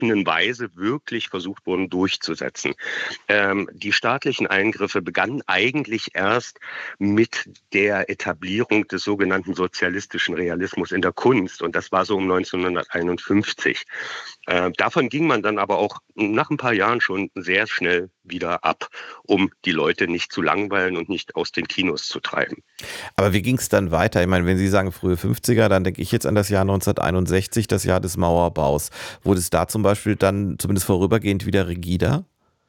offenen Weise wirklich versucht wurden durchzusetzen. Die staatlichen Eingriffe begannen eigentlich erst mit der Etablierung des sogenannten sozialistischen Realismus in der Kunst. Und das war so um 1951. Davon ging man dann aber auch nach ein paar Jahren schon sehr schnell wieder ab, um die Leute nicht zu langweilen und nicht aus den Kinos zu treiben. Aber wie ging es dann weiter? Ich meine, wenn Sie sagen frühe 50er, dann denke ich jetzt an das Jahr 1961, das Jahr des Mauerbaus. Wurde es da zum Beispiel dann zumindest vorübergehend wieder rigider?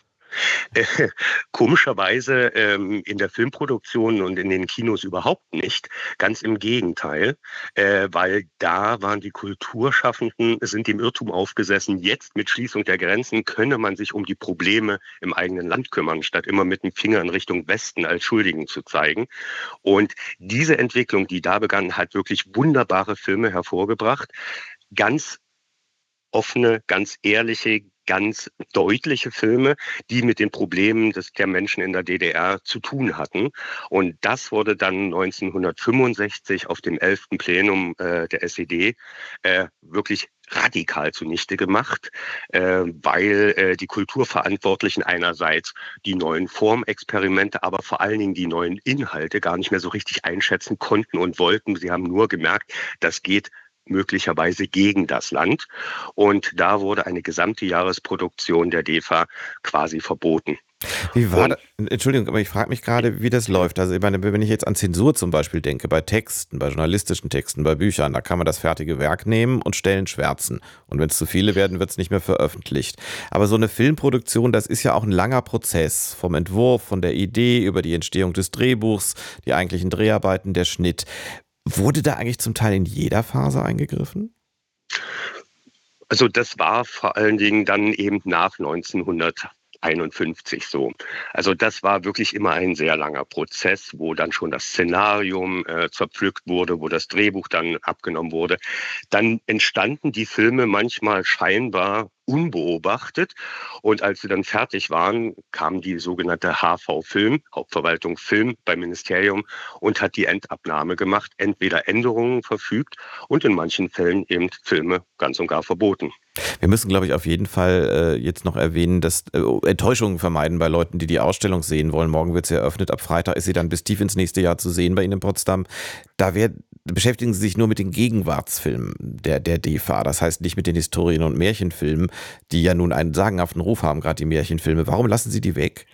Komischerweise in der Filmproduktion und in den Kinos überhaupt nicht. Ganz im Gegenteil, weil da waren die Kulturschaffenden, sind dem Irrtum aufgesessen, jetzt mit Schließung der Grenzen könne man sich um die Probleme im eigenen Land kümmern, statt immer mit dem Finger in Richtung Westen als Schuldigen zu zeigen. Und diese Entwicklung, die da begann, hat wirklich wunderbare Filme hervorgebracht. Ganz offene, ganz ehrliche, ganz deutliche Filme, die mit den Problemen der Menschen in der DDR zu tun hatten. Und das wurde dann 1965 auf dem 11. Plenum der SED wirklich radikal zunichte gemacht, weil die Kulturverantwortlichen einerseits die neuen Formexperimente, aber vor allen Dingen die neuen Inhalte gar nicht mehr so richtig einschätzen konnten und wollten. Sie haben nur gemerkt, das geht möglicherweise gegen das Land. Und da wurde eine gesamte Jahresproduktion der DEFA quasi verboten. Wie war das? Entschuldigung, aber ich frage mich gerade, wie das läuft. Also ich meine, wenn ich jetzt an Zensur zum Beispiel denke, bei Texten, bei journalistischen Texten, bei Büchern, da kann man das fertige Werk nehmen und Stellen schwärzen. Und wenn es zu viele werden, wird es nicht mehr veröffentlicht. Aber so eine Filmproduktion, das ist ja auch ein langer Prozess. Vom Entwurf, von der Idee über die Entstehung des Drehbuchs, die eigentlichen Dreharbeiten, der Schnitt. Wurde da eigentlich zum Teil in jeder Phase eingegriffen? Also das war vor allen Dingen dann eben nach 1951 so. Also das war wirklich immer ein sehr langer Prozess, wo dann schon das Szenarium zerpflückt wurde, wo das Drehbuch dann abgenommen wurde. Dann entstanden die Filme manchmal scheinbar unbeobachtet. Und als sie dann fertig waren, kam die sogenannte HV-Film, Hauptverwaltung Film beim Ministerium und hat die Endabnahme gemacht, entweder Änderungen verfügt und in manchen Fällen eben Filme ganz und gar verboten. Wir müssen, glaube ich, auf jeden Fall jetzt noch erwähnen, dass Enttäuschungen vermeiden bei Leuten, die die Ausstellung sehen wollen. Morgen wird sie eröffnet, ab Freitag ist sie dann bis tief ins nächste Jahr zu sehen bei Ihnen in Potsdam. Beschäftigen Sie sich nur mit den Gegenwartsfilmen der DEFA, das heißt nicht mit den Historien- und Märchenfilmen, die ja nun einen sagenhaften Ruf haben, gerade die Märchenfilme. Warum lassen Sie die weg?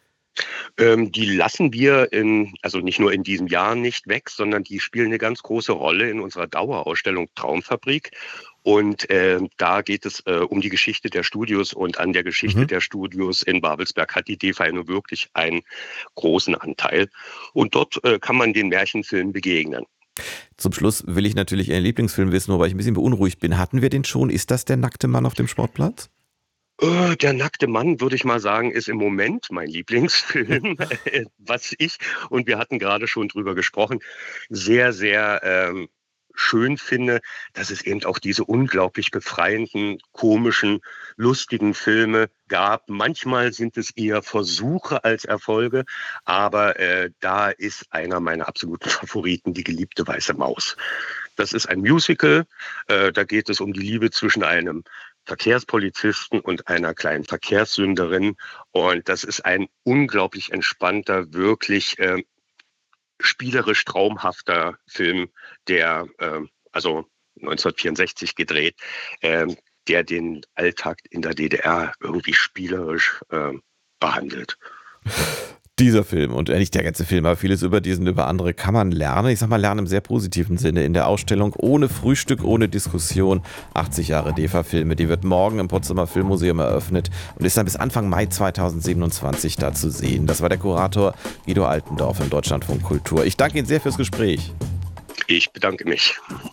Die lassen wir also nicht nur in diesem Jahr nicht weg, sondern die spielen eine ganz große Rolle in unserer Dauerausstellung Traumfabrik. Und da geht es um die Geschichte der Studios und an der Geschichte der Studios in Babelsberg hat die DEFA nur wirklich einen großen Anteil. Und dort kann man den Märchenfilmen begegnen. Zum Schluss will ich natürlich Ihren Lieblingsfilm wissen, wobei ich ein bisschen beunruhigt bin. Hatten wir den schon? Ist das der nackte Mann auf dem Sportplatz? Der nackte Mann, würde ich mal sagen, ist im Moment mein Lieblingsfilm, und wir hatten gerade schon drüber gesprochen, sehr, sehr schön finde, dass es eben auch diese unglaublich befreienden, komischen, lustigen Filme gab. Manchmal sind es eher Versuche als Erfolge, aber da ist einer meiner absoluten Favoriten, Die geliebte weiße Maus. Das ist ein Musical, da geht es um die Liebe zwischen einem Verkehrspolizisten und einer kleinen Verkehrssünderin. Und das ist ein unglaublich entspannter, wirklich spielerisch traumhafter Film, der also 1964 gedreht, der den Alltag in der DDR irgendwie spielerisch behandelt. Dieser Film und nicht der ganze Film, aber vieles über diesen, über andere kann man lernen. Ich sag mal, lernen im sehr positiven Sinne in der Ausstellung Ohne Frühstück, ohne Diskussion. 80 Jahre DEFA-Filme, die wird morgen im Potsdamer Filmmuseum eröffnet und ist dann bis Anfang Mai 2027 da zu sehen. Das war der Kurator Guido Altendorf im Deutschlandfunk Kultur. Ich danke Ihnen sehr fürs Gespräch. Ich bedanke mich.